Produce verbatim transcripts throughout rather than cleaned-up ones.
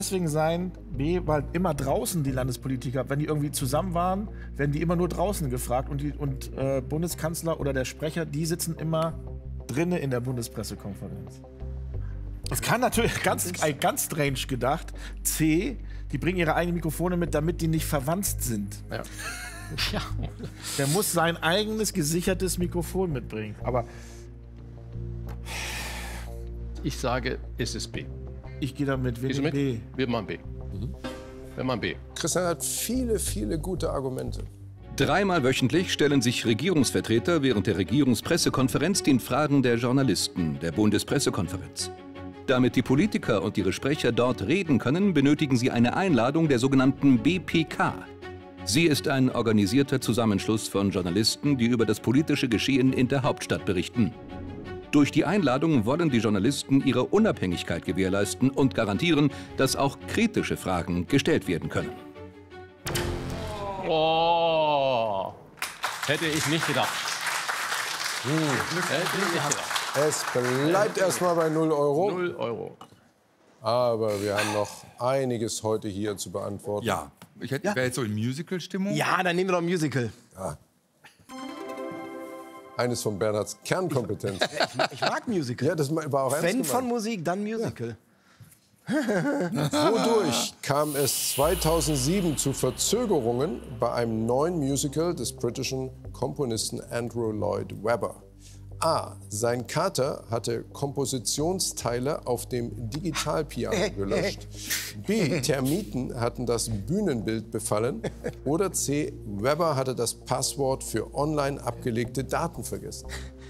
deswegen sein, B, weil immer draußen die Landespolitiker, wenn die irgendwie zusammen waren, werden die immer nur draußen gefragt und, die, und äh, Bundeskanzler oder der Sprecher, die sitzen immer drinnen in der Bundespressekonferenz. Es kann natürlich ganz, ganz strange gedacht, C, die bringen ihre eigenen Mikrofone mit, damit die nicht verwandt sind. Ja. Ja. Der muss sein eigenes gesichertes Mikrofon mitbringen. Aber ich sage, es ist B. ich gehe damit Gehst du mit mit? B. Wir machen B. Mhm. Wir machen B. Christian hat viele, viele gute Argumente. Dreimal wöchentlich stellen sich Regierungsvertreter während der Regierungspressekonferenz den Fragen der Journalisten der Bundespressekonferenz. Damit die Politiker und ihre Sprecher dort reden können, benötigen sie eine Einladung der sogenannten B P K. Sie ist ein organisierter Zusammenschluss von Journalisten, die über das politische Geschehen in der Hauptstadt berichten. Durch die Einladung wollen die Journalisten ihre Unabhängigkeit gewährleisten und garantieren, dass auch kritische Fragen gestellt werden können. Oh, hätte ich nicht gedacht. Hm. Hätte ich nicht gedacht. Es bleibt erstmal bei null Euro. null Euro. Aber wir haben noch einiges heute hier zu beantworten. Ja, ich hätte, Ja. wäre jetzt so in Musical-Stimmung. Ja, dann nehmen wir doch ein Musical. Eines von Bernhards Kernkompetenz. Ich mag Musical. Ja, das war auch ernst Wenn von gemeint. Musik, dann Musical. Wodurch kam es zweitausendsieben zu Verzögerungen bei einem neuen Musical des britischen Komponisten Andrew Lloyd Webber? A. Sein Kater hatte Kompositionsteile auf dem Digitalpiano gelöscht. B. Termiten hatten das Bühnenbild befallen. Oder C. Webber hatte das Passwort für online abgelegte Daten vergessen.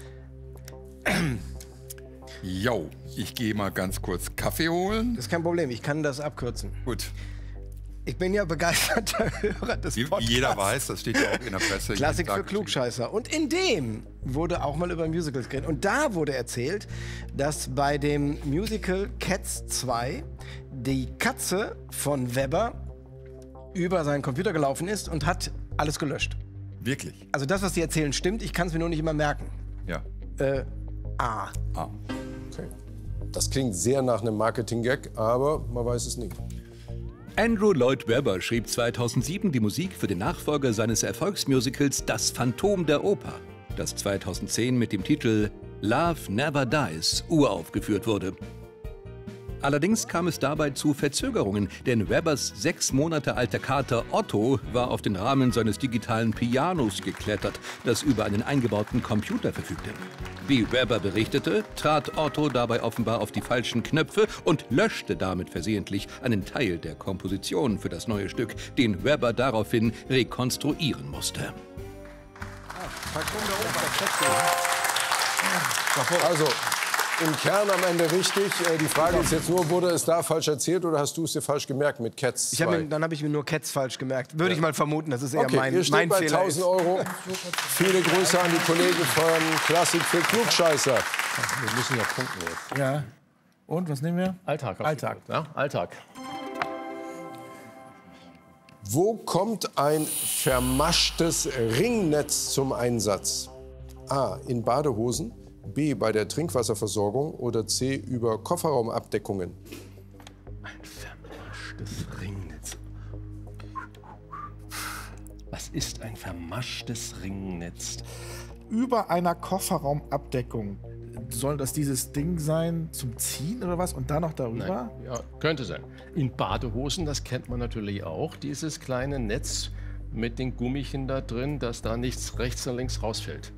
Jo, ich gehe mal ganz kurz Kaffee holen. Das ist kein Problem, ich kann das abkürzen. Gut, Ich bin ja begeisterter Hörer des wie Podcasts. jeder weiß, das steht ja auch in der Presse. Klassik jeden für Tag Klugscheißer. Und in dem wurde auch mal über Musicals geredet. Und da wurde erzählt, dass bei dem Musical Cats zwei die Katze von Webber über seinen Computer gelaufen ist und hat alles gelöscht. Wirklich? Also das, was die erzählen, stimmt. Ich kann es mir nur nicht immer merken. Ja. Äh, A. Ah. Okay. Das klingt sehr nach einem Marketing-Gag, aber man weiß es nicht. Andrew Lloyd Webber schrieb zweitausendsieben die Musik für den Nachfolger seines Erfolgsmusicals Das Phantom der Oper, das zweitausendzehn mit dem Titel Love Never Dies uraufgeführt wurde. Allerdings kam es dabei zu Verzögerungen, denn Webbers sechs Monate alter Kater Otto war auf den Rahmen seines digitalen Pianos geklettert, das über einen eingebauten Computer verfügte. Wie Webber berichtete, trat Otto dabei offenbar auf die falschen Knöpfe und löschte damit versehentlich einen Teil der Komposition für das neue Stück, den Webber daraufhin rekonstruieren musste. Also, im Kern am Ende richtig. Äh, Die Frage ist jetzt nur, wurde es da falsch erzählt oder hast du es dir falsch gemerkt mit Cats Ich hab mir, zwei? dann habe ich mir nur Cats falsch gemerkt. Würde ich mal vermuten, das ist eher Okay, mein, ihr steht mein bei Fehler. tausend Ist. Euro. Viele Grüße an die Kollegen von Klassik für Klugscheißer. Wir müssen ja punkten jetzt. Ja. Und, was nehmen wir? Alltag. hast du Alltag. gesagt, Ja, Alltag. Wo kommt ein vermaschtes Ringnetz zum Einsatz? A. In Badehosen, B. bei der Trinkwasserversorgung oder C. über Kofferraumabdeckungen? Ein vermaschtes Ringnetz. Was ist ein vermaschtes Ringnetz? Über einer Kofferraumabdeckung. Soll das dieses Ding sein zum Ziehen oder was? Und dann noch darüber? Nein, ja, könnte sein. In Badehosen, das kennt man natürlich auch, dieses kleine Netz mit den Gummichen da drin, dass da nichts rechts und links rausfällt.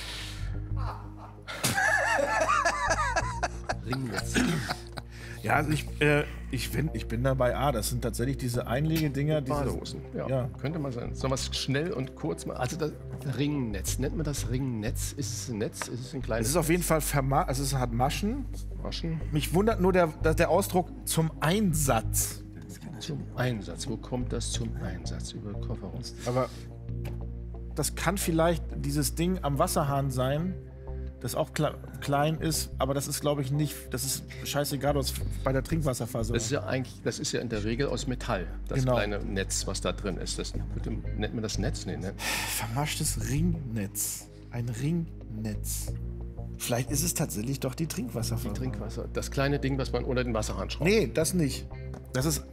Ringnetz. Ja, also ich, äh, ich, bin, ich bin da bei A. Das sind tatsächlich diese Einlegedinger. Dieses, Badehosen, ja, Ja. könnte mal sein. So was schnell und kurz mal. Also das Ringnetz, nennt man das Ringnetz? Ist es ein Netz? Ist es ein kleines Es ist auf jeden Fall verma also es hat Maschen. Maschen? Mich wundert nur der, dass der Ausdruck zum Einsatz. Zum Einsatz. Wo kommt das zum Einsatz? Über Kofferraum. Aber das kann vielleicht dieses Ding am Wasserhahn sein, das auch kle klein ist, aber das ist, glaube ich, nicht, das ist scheißegal, das bei der Trinkwasserversorgung. Das ist ja eigentlich, das ist ja in der Regel aus Metall, das Genau. kleine Netz, was da drin ist. Das nennt man das Netz? Nee, ne? Vermaschtes Ringnetz. Ein Ringnetz. Vielleicht ist es tatsächlich doch die Trinkwasserversorgung. Trinkwasser. Das kleine Ding, was man unter den Wasserhahn schraubt. Nee, das nicht. Das ist